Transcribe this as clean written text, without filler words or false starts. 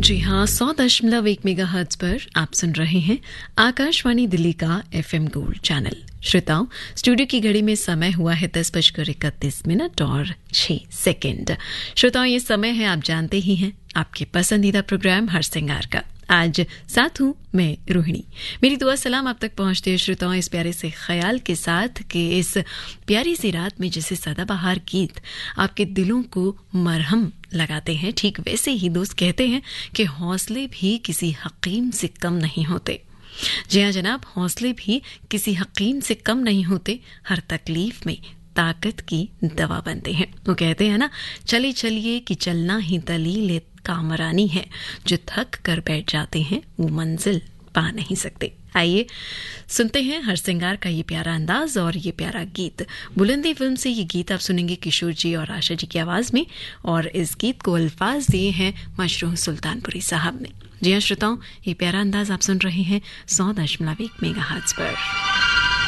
जी हाँ, 100.1 मेगाहर्ट्ज पर आप सुन रहे हैं आकाशवाणी दिल्ली का FM गोल्ड चैनल। श्रोताओं, स्टूडियो की घड़ी में समय हुआ है 10:31 और 6 सेकंड। श्रोताओं, ये समय है, आप जानते ही हैं, आपके पसंदीदा प्रोग्राम हर सिंगार का। आज साथ हूं मैं रोहिणी। मेरी दुआ सलाम आप तक पहुंचते हैं श्रोताओं इस प्यारे से ख्याल के साथ कि इस प्यारी सी रात में जैसे सदाबहार गीत आपके दिलों को मरहम लगाते हैं, ठीक वैसे ही दोस्त कहते हैं कि हौसले भी किसी हकीम से कम नहीं होते। जी हाँ जनाब, हौसले भी किसी हकीम से कम नहीं होते, हर तकलीफ में ताकत की दवा बनते हैं। वो कहते हैं ना, चले चलिए कि चलना ही दलील कामरानी है, जो थक कर बैठ जाते हैं वो मंजिल पा नहीं सकते। आइए सुनते हैं हर सिंगार का ये प्यारा अंदाज और ये प्यारा गीत। बुलंदी फिल्म से ये गीत आप सुनेंगे किशोर जी और आशा जी की आवाज में, और इस गीत को अल्फाज दिए हैं मशरूह सुल्तानपुरी साहब ने। जी हाँ श्रोताओं, ये प्यारा अंदाज आप सुन रहे हैं 100.1 मेगाहर्ट्ज पर।